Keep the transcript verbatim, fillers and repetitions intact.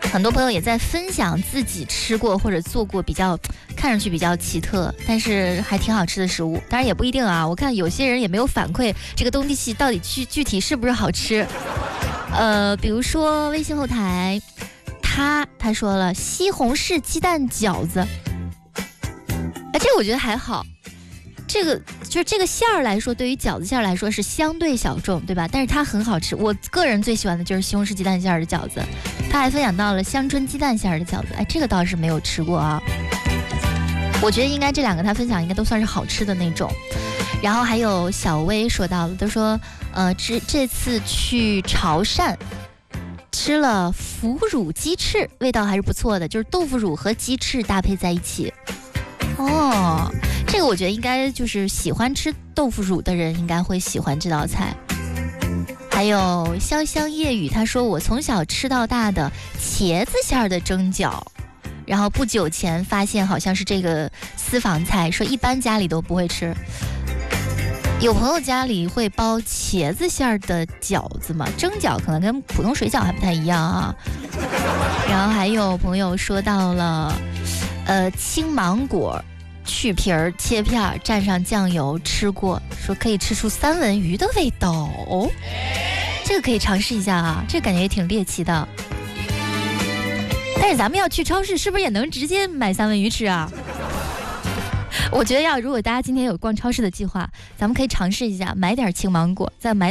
很多朋友也在分享自己吃过或者做过比较看上去比较奇特，但是还挺好吃的食物。当然也不一定啊，我看有些人也没有反馈这个东西到底具具体是不是好吃。呃，比如说微信后台，他他说了西红柿鸡蛋饺子，哎，这个我觉得还好。这个就是这个馅儿来说，对于饺子馅儿来说是相对小众，对吧？但是它很好吃，我个人最喜欢的就是西红柿鸡蛋馅儿的饺子。他还分享到了香椿鸡蛋馅儿的饺子，哎，这个倒是没有吃过啊。我觉得应该这两个他分享应该都算是好吃的那种。然后还有小薇说到了，都说呃这这次去潮汕吃了腐乳鸡翅，味道还是不错的，就是豆腐乳和鸡翅搭配在一起。哦，这个我觉得应该就是喜欢吃豆腐乳的人应该会喜欢这道菜。还有潇湘夜雨，他说我从小吃到大的茄子馅儿的蒸饺，然后不久前发现好像是这个私房菜，说一般家里都不会吃。有朋友家里会包茄子馅儿的饺子吗？蒸饺可能跟普通水饺还不太一样啊。然后还有朋友说到了呃青芒果去皮儿切片儿蘸上酱油吃过，说可以吃出三文鱼的味道哦，这个可以尝试一下啊，这个感觉也挺猎奇的。但是咱们要去超市是不是也能直接买三文鱼吃啊？我觉得要如果大家今天有逛超市的计划，咱们可以尝试一下买点青芒果，再买